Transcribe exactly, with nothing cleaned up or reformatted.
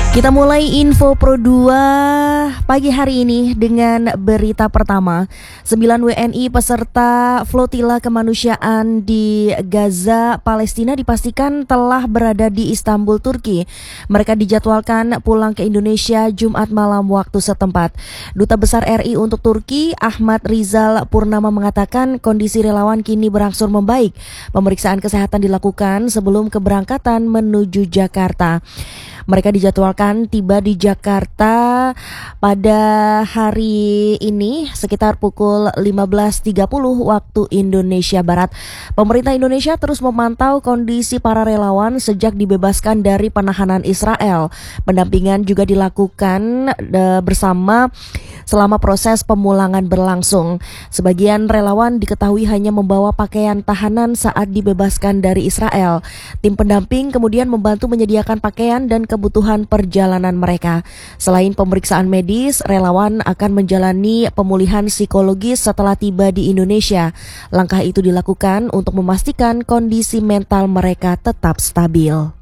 Kita mulai info Pro dua pagi hari ini dengan berita pertama. Sembilan W N I peserta flotila kemanusiaan di Gaza, Palestina dipastikan telah berada di Istanbul, Turki. Mereka dijadwalkan pulang ke Indonesia Jumat malam waktu setempat. Duta Besar R I untuk Turki, Ahmad Rizal Purnama, mengatakan kondisi relawan kini berangsur membaik. Pemeriksaan kesehatan dilakukan sebelum keberangkatan menuju Jakarta. Mereka dijadwalkan tiba di Jakarta pada hari ini sekitar pukul lima belas tiga puluh waktu Indonesia Barat. Pemerintah Indonesia terus memantau kondisi para relawan sejak dibebaskan dari penahanan Israel. Pendampingan juga dilakukan e, bersama selama proses pemulangan berlangsung. Sebagian relawan diketahui hanya membawa pakaian tahanan saat dibebaskan dari Israel. Tim pendamping kemudian membantu menyediakan pakaian dan kebutuhan perjalanan mereka. Selain pemeriksaan medis, relawan akan menjalani pemulihan psikologis setelah tiba di Indonesia. Langkah itu dilakukan untuk memastikan kondisi mental mereka tetap stabil.